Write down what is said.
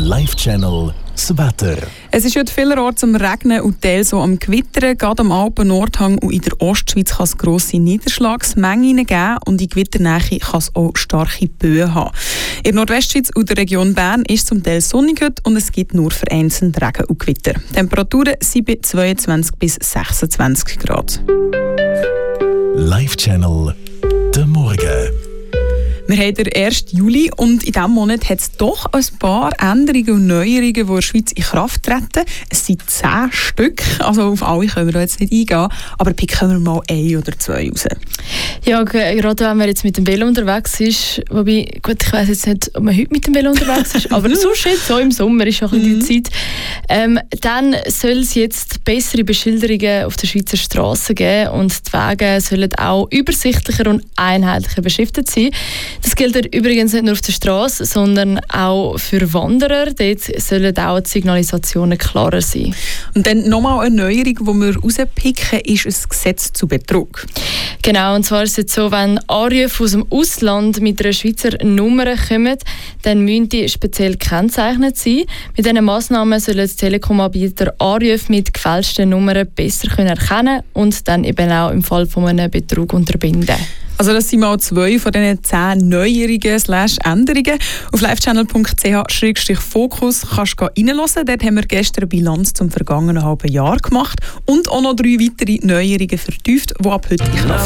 Live-Channel das Wetter. Es ist heute vielerorts am Regnen und teils so am Gewittern. Gerade am Alpen-Nordhang und in der Ostschweiz kann es grosse Niederschlagsmengen geben und in Gewitternähe kann es auch starke Böen haben. In der Nordwestschweiz und der Region Bern ist es zum Teil sonnig heute und es gibt nur vereinzelt Regen und Gewitter. Die Temperaturen sind bei 22 bis 26 Grad. Live-Channel der Morgen. Wir haben den 1. Juli und in diesem Monat hat es doch ein paar Änderungen und Neuerungen, die in der Schweiz in Kraft treten. Es sind 10 Stück, also auf alle können wir jetzt nicht eingehen, aber picken wir mal 1 oder 2 raus. Ja, gerade wenn man jetzt mit dem Velo unterwegs ist, wobei, gut, ich weiss jetzt nicht, ob man heute mit dem Velo unterwegs ist, aber sonst jetzt so im Sommer ist auch ein bisschen die Zeit, dann soll es jetzt bessere Beschilderungen auf der Schweizer Strassen geben und die Wege sollen auch übersichtlicher und einheitlicher beschriftet sein. Das gilt übrigens nicht nur auf der Straße, sondern auch für Wanderer. Dort sollen auch die Signalisationen klarer sein. Und dann nochmal eine Neuerung, die wir rauspicken, ist ein Gesetz zu Betrug. Genau, und zwar ist es jetzt so, wenn Anrufe aus dem Ausland mit einer Schweizer Nummer kommen, dann müssen die speziell gekennzeichnet sein. Mit diesen Massnahmen sollen die Telekom-Anbieter Anrufe mit gefälschten Nummern besser erkennen und dann eben auch im Fall von einem Betrug unterbinden. Also das sind mal 2 von diesen 10 Neuerungen/Änderungen. Auf livechannel.ch/Fokus kannst du reinhören. Dort haben wir gestern eine Bilanz zum vergangenen halben Jahr gemacht und auch noch 3 weitere Neuerungen vertieft, die ab heute in Kraft